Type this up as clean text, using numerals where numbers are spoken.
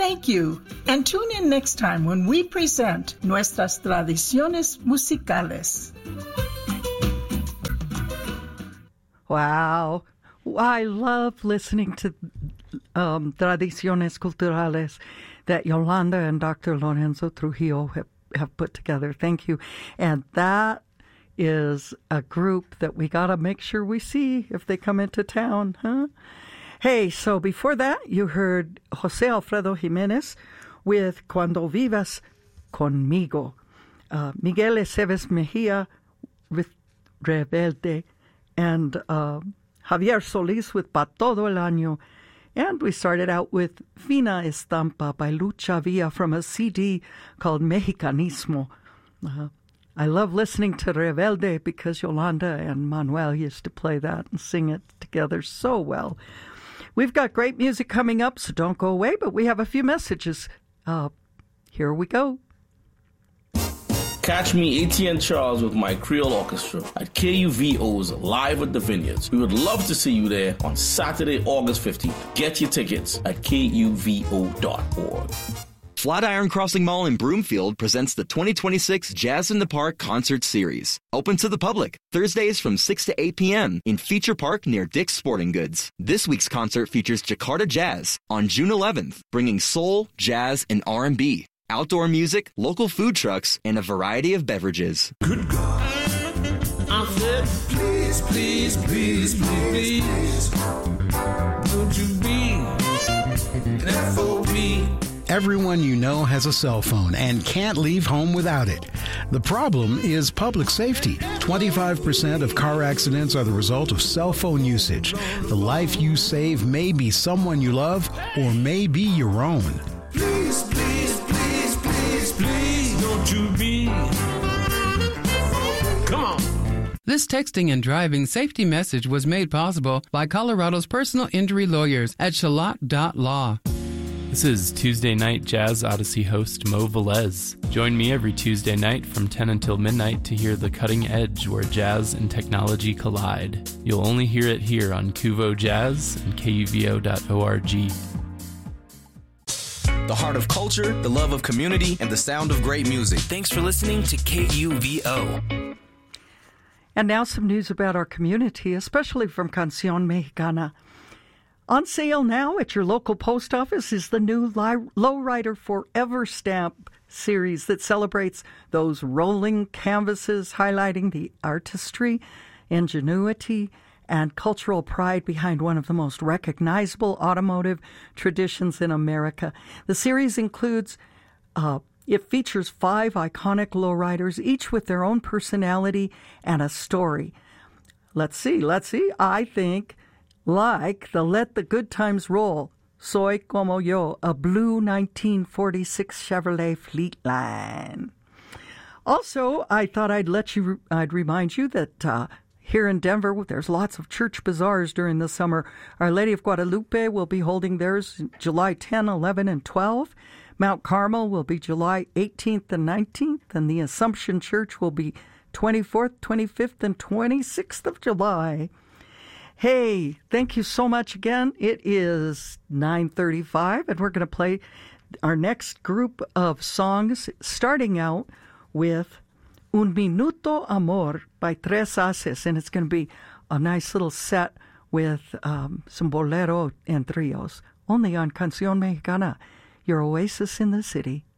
Thank you, and tune in next time when we present Nuestras Tradiciones Musicales. Wow. I love listening to Tradiciones Culturales that Yolanda and Dr. Lorenzo Trujillo have put together. Thank you. And that is a group that we got to make sure we see if they come into town, huh? Hey, so before that, you heard Jose Alfredo Jimenez with Cuando Vivas Conmigo, Miguel Aceves Mejia with Rebelde, and Javier Solis with Pa Todo el Año. And we started out with Fina Estampa by Lucha Villa from a CD called Mexicanismo. I love listening to Rebelde because Yolanda and Manuel used to play that and sing it together so well. We've got great music coming up, so don't go away, but we have a few messages. Here we go. Catch me, Etienne Charles, with my Creole Orchestra at KUVO's Live at the Vineyards. We would love to see you there on Saturday, August 15th. Get your tickets at kuvo.org. Flatiron Crossing Mall in Broomfield presents the 2026 Jazz in the Park Concert Series. Open to the public, Thursdays from 6 to 8 p.m. in Feature Park near Dick's Sporting Goods. This week's concert features Jakarta Jazz on June 11th, bringing soul, jazz, and R&B. Outdoor music, local food trucks, and a variety of beverages. Good God. I said, please, please, please, please, please, don't you be an FOB. Everyone you know has a cell phone and can't leave home without it. The problem is public safety. 25% of car accidents are the result of cell phone usage. The life you save may be someone you love or may be your own. Please, please, please, please, please, don't you be. Come on. This texting and driving safety message was made possible by Colorado's personal injury lawyers at Shalat.law. This is Tuesday Night Jazz Odyssey host Mo Velez. Join me every Tuesday night from 10 until midnight to hear the cutting edge where jazz and technology collide. You'll only hear it here on Kuvo Jazz and KUVO.org. The heart of culture, the love of community, and the sound of great music. Thanks for listening to KUVO. And now some news about our community, especially from Canción Mexicana. On sale now at your local post office is the new Lowrider Forever stamp series that celebrates those rolling canvases highlighting the artistry, ingenuity, and cultural pride behind one of the most recognizable automotive traditions in America. The series includes, it features 5 iconic lowriders, each with their own personality and a story. Let's see. I think, like the Let the Good Times Roll, Soy Como Yo, a blue 1946 Chevrolet Fleetline. Also, I thought I'd remind you that here in Denver, there's lots of church bazaars during the summer. Our Lady of Guadalupe will be holding theirs July 10, 11, and 12. Mount Carmel will be July 18th and 19th, and the Assumption Church will be 24th, 25th, and 26th of July. Hey, thank you so much again. It is 9:35, and we're going to play our next group of songs, starting out with Un Minuto Amor by Tres Haces, and it's going to be a nice little set with some bolero and trios, only on Canción Mexicana, your oasis in the city.